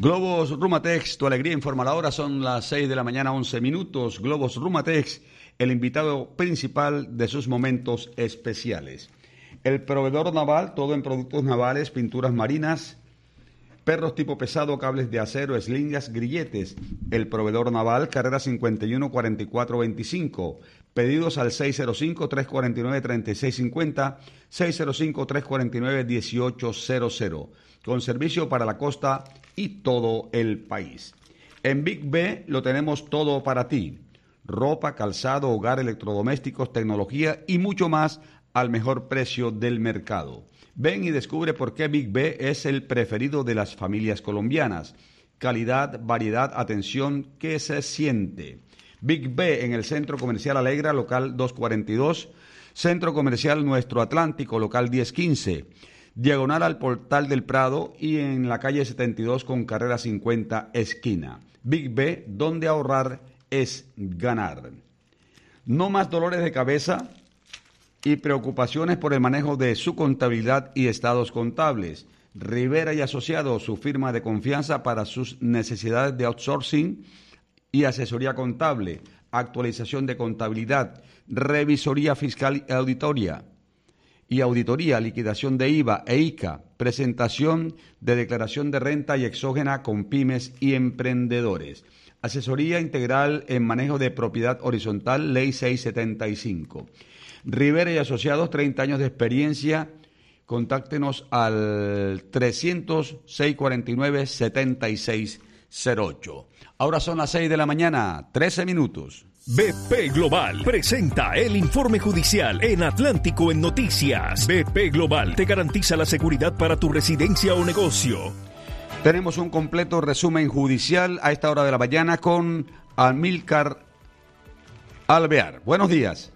Globos Rumatex, tu alegría informa la hora, son las 6 de la mañana, 11 minutos. Globos Rumatex, el invitado principal de sus momentos especiales. El proveedor naval, todo en productos navales, pinturas marinas, perros tipo pesado, cables de acero, eslingas, grilletes. El proveedor naval, carrera 51-44-25. Pedidos al 605-349-3650, 605-349-1800. Con servicio para la costa y todo el país. En Big B lo tenemos todo para ti. Ropa, calzado, hogar, electrodomésticos, tecnología y mucho más al mejor precio del mercado. Ven y descubre por qué Big B es el preferido de las familias colombianas. Calidad, variedad, atención que se siente. Big B en el Centro Comercial Alegra, local 242. Centro Comercial Nuestro Atlántico, local 1015. Diagonal al Portal del Prado y en la calle 72 con carrera 50 esquina. Big B, donde ahorrar es ganar. No más dolores de cabeza y preocupaciones por el manejo de su contabilidad y estados contables. Rivera y Asociados, su firma de confianza para sus necesidades de outsourcing y asesoría contable, actualización de contabilidad, revisoría fiscal y auditoría, liquidación de IVA e ICA, presentación de declaración de renta y exógena con pymes y emprendedores. Asesoría integral en manejo de propiedad horizontal, Ley 675. Rivera y Asociados, 30 años de experiencia. Contáctenos al 300-649-7608. Ahora son las 6 de la mañana, 13 minutos. BP Global presenta el informe judicial en Atlántico en Noticias. BP Global te garantiza la seguridad para tu residencia o negocio. Tenemos un completo resumen judicial a esta hora de la mañana con Amílcar Alvear. Buenos días.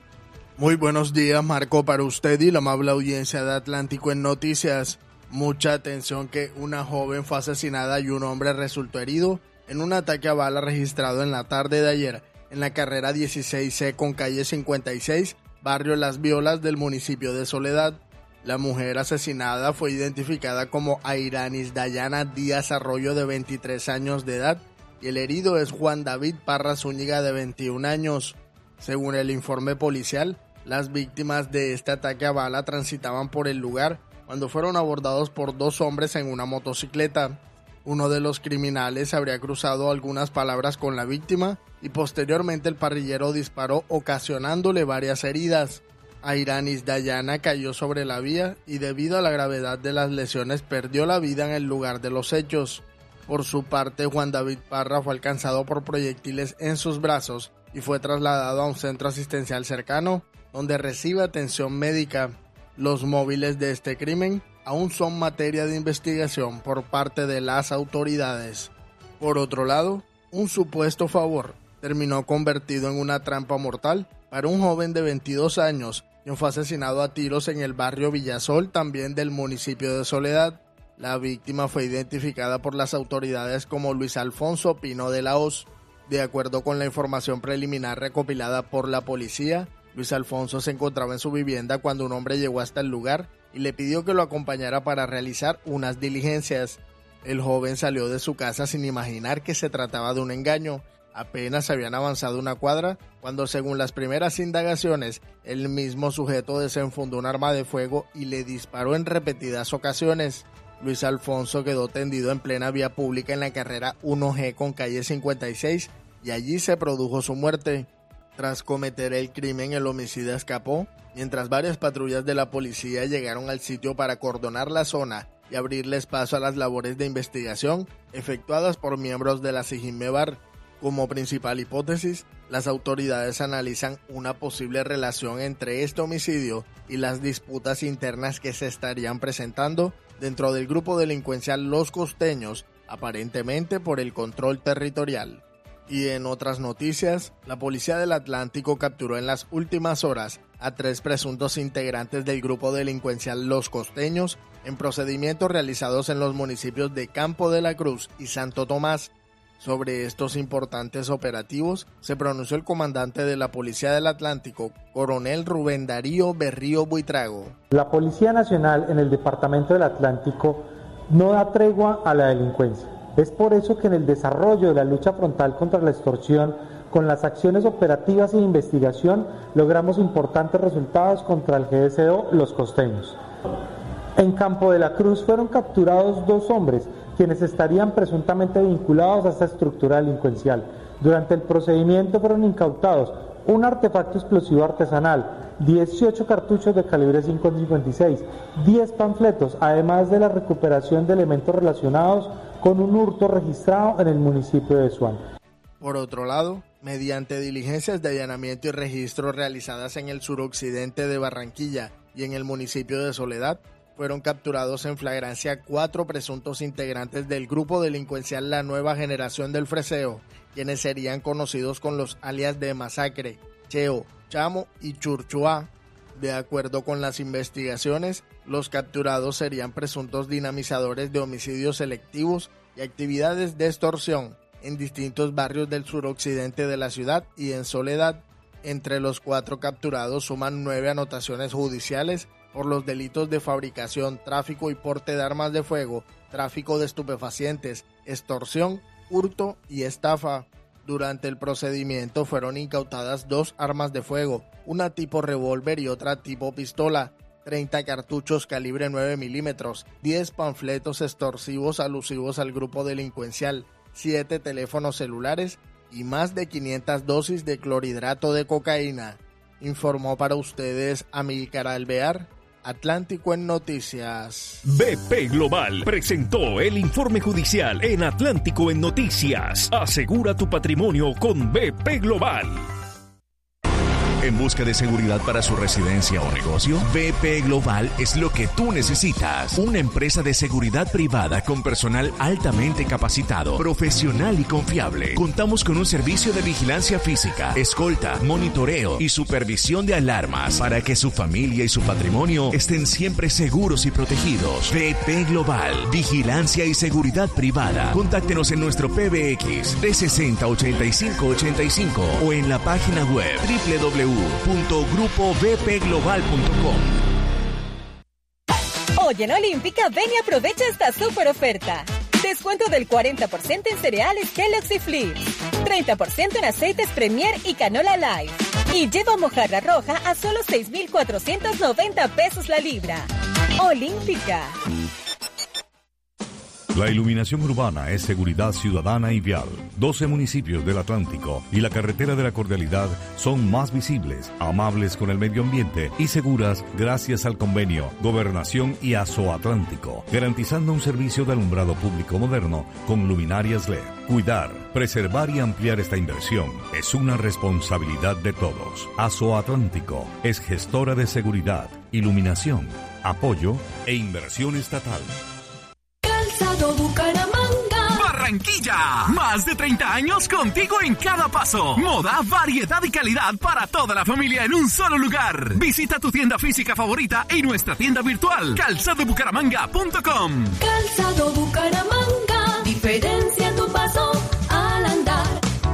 Muy buenos días, Marco, para usted y la amable audiencia de Atlántico en Noticias. Mucha atención que una joven fue asesinada y un hombre resultó herido en un ataque a bala registrado en la tarde de ayer en la carrera 16C con calle 56, barrio Las Violas del municipio de Soledad. La mujer asesinada fue identificada como Airanis Dayana Díaz Arroyo, de 23 años de edad, y el herido es Juan David Parra Zúñiga, de 21 años. Según el informe policial, las víctimas de este ataque a bala transitaban por el lugar cuando fueron abordados por dos hombres en una motocicleta. Uno de los criminales habría cruzado algunas palabras con la víctima y posteriormente el parrillero disparó, ocasionándole varias heridas. Airanis Dayana cayó sobre la vía y debido a la gravedad de las lesiones perdió la vida en el lugar de los hechos. Por su parte, Juan David Parra fue alcanzado por proyectiles en sus brazos y fue trasladado a un centro asistencial cercano donde recibe atención médica. Los móviles de este crimen aún son materia de investigación por parte de las autoridades. Por otro lado, un supuesto favor terminó convertido en una trampa mortal para un joven de 22 años, quien fue asesinado a tiros en el barrio Villasol, también del municipio de Soledad. La víctima fue identificada por las autoridades como Luis Alfonso Pino de la Hoz. De acuerdo con la información preliminar recopilada por la policía, Luis Alfonso se encontraba en su vivienda cuando un hombre llegó hasta el lugar y le pidió que lo acompañara para realizar unas diligencias. El joven salió de su casa sin imaginar que se trataba de un engaño. Apenas habían avanzado una cuadra cuando, según las primeras indagaciones, el mismo sujeto desenfundó un arma de fuego y le disparó en repetidas ocasiones. Luis Alfonso quedó tendido en plena vía pública en la carrera 1G con calle 56 y allí se produjo su muerte. Tras cometer el crimen, el homicida escapó, mientras varias patrullas de la policía llegaron al sitio para acordonar la zona y abrirles paso a las labores de investigación efectuadas por miembros de la SIJINMEBAR. Como principal hipótesis, las autoridades analizan una posible relación entre este homicidio y las disputas internas que se estarían presentando dentro del grupo delincuencial Los Costeños, aparentemente por el control territorial. Y en otras noticias, la Policía del Atlántico capturó en las últimas horas a 3 presuntos integrantes del grupo delincuencial Los Costeños en procedimientos realizados en los municipios de Campo de la Cruz y Santo Tomás. Sobre estos importantes operativos se pronunció el comandante de la Policía del Atlántico, coronel Rubén Darío Berrío Buitrago. La Policía Nacional en el Departamento del Atlántico no da tregua a la delincuencia. Es por eso que en el desarrollo de la lucha frontal contra la extorsión, con las acciones operativas e investigación, logramos importantes resultados contra el GSO Los Costeños. En Campo de la Cruz fueron capturados 2 hombres, quienes estarían presuntamente vinculados a esta estructura delincuencial. Durante el procedimiento fueron incautados un artefacto explosivo artesanal, 18 cartuchos de calibre 5.56, 10 panfletos, además de la recuperación de elementos relacionados con un hurto registrado en el municipio de Suán. Por otro lado, mediante diligencias de allanamiento y registro realizadas en el suroccidente de Barranquilla y en el municipio de Soledad, fueron capturados en flagrancia 4 presuntos integrantes del grupo delincuencial La Nueva Generación del Freseo, quienes serían conocidos con los alias de Masacre, Cheo, Chamo y Churchuá. De acuerdo con las investigaciones, los capturados serían presuntos dinamizadores de homicidios selectivos y actividades de extorsión en distintos barrios del suroccidente de la ciudad y en Soledad. Entre los 4 capturados suman 9 anotaciones judiciales por los delitos de fabricación, tráfico y porte de armas de fuego, tráfico de estupefacientes, extorsión, hurto y estafa. Durante el procedimiento fueron incautadas 2 armas de fuego, una tipo revólver y otra tipo pistola, 30 cartuchos calibre 9 milímetros, 10 panfletos extorsivos alusivos al grupo delincuencial, 7 teléfonos celulares y más de 500 dosis de clorhidrato de cocaína. Informó para ustedes Amílcar Alvear, Atlántico en Noticias. BP Global presentó el informe judicial en Atlántico en Noticias. Asegura tu patrimonio con BP Global. ¿En busca de seguridad para su residencia o negocio? BP Global es lo que tú necesitas. Una empresa de seguridad privada con personal altamente capacitado, profesional y confiable. Contamos con un servicio de vigilancia física, escolta, monitoreo y supervisión de alarmas para que su familia y su patrimonio estén siempre seguros y protegidos. BP Global, vigilancia y seguridad privada. Contáctenos en nuestro PBX 360-8585 o en la página web www.grupobpglobal.com. Hoy en Olímpica, ven y aprovecha esta super oferta. Descuento del 40% en cereales Kellogg's y Flip, 30% en aceites Premier y Canola Light. Y lleva mojarra roja a solo 6,490 pesos la libra. Olímpica. La iluminación urbana es seguridad ciudadana y vial. 12 municipios del Atlántico y la carretera de la Cordialidad son más visibles, amables con el medio ambiente y seguras gracias al convenio Gobernación y Asoatlántico, garantizando un servicio de alumbrado público moderno con luminarias LED. Cuidar, preservar y ampliar esta inversión es una responsabilidad de todos. Asoatlántico es gestora de seguridad, iluminación, apoyo e inversión estatal. Calzado Bucaramanga. Barranquilla, más de 30 años contigo en cada paso. Moda, variedad y calidad para toda la familia en un solo lugar. Visita tu tienda física favorita y nuestra tienda virtual, calzadobucaramanga.com. Calzado Bucaramanga, diferencia en tu paso al andar.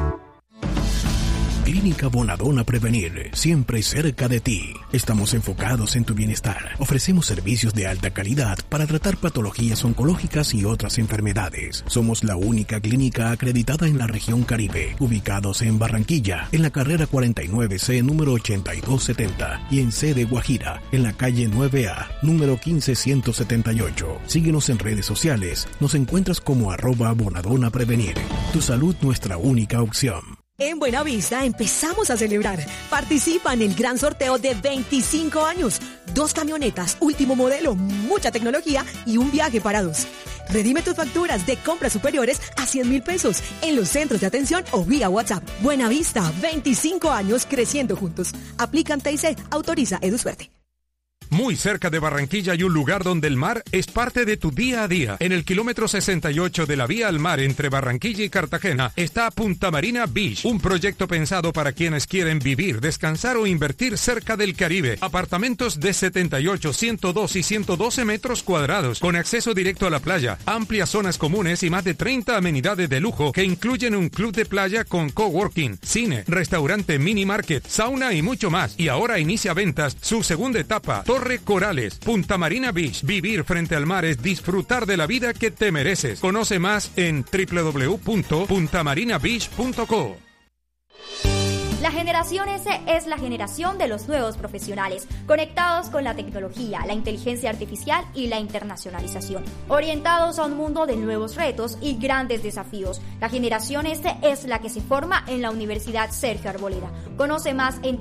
Clínica Bonadona Prevenir, siempre cerca de ti. Estamos enfocados en tu bienestar. Ofrecemos servicios de alta calidad para tratar patologías oncológicas y otras enfermedades. Somos la única clínica acreditada en la región Caribe, ubicados en Barranquilla, en la carrera 49C, número 8270, y en sede Guajira, en la calle 9A, número 15178. Síguenos en redes sociales. Nos encuentras como @Bonadona Prevenir. Tu salud, nuestra única opción. En Buenavista empezamos a celebrar. Participa en el gran sorteo de 25 años. 2 camionetas, último modelo, mucha tecnología y un viaje para 2. Redime tus facturas de compras superiores a 100,000 pesos en los centros de atención o vía WhatsApp. Buenavista, 25 años creciendo juntos. Aplican TIC, autoriza EduSuerte. Muy cerca de Barranquilla hay un lugar donde el mar es parte de tu día a día. En el kilómetro 68 de la vía al mar entre Barranquilla y Cartagena está Punta Marina Beach, un proyecto pensado para quienes quieren vivir, descansar o invertir cerca del Caribe. Apartamentos de 78, 102 y 112 metros cuadrados, con acceso directo a la playa, amplias zonas comunes y más de 30 amenidades de lujo que incluyen un club de playa con coworking, cine, restaurante, mini market, sauna y mucho más. Y ahora inicia ventas su segunda etapa, Torre Corales, Punta Marina Beach. Vivir frente al mar es disfrutar de la vida que te mereces. Conoce más en www.puntamarinabeach.co. La generación S es la generación de los nuevos profesionales, conectados con la tecnología, la inteligencia artificial y la internacionalización, orientados a un mundo de nuevos retos y grandes desafíos. La generación S es la que se forma en la Universidad Sergio Arboleda. Conoce más en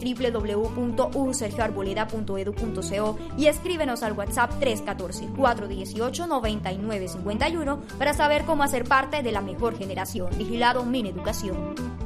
www.usergioarboleda.edu.co y escríbenos al WhatsApp 314-418-9951 para saber cómo hacer parte de la mejor generación. Vigilado Mineducación.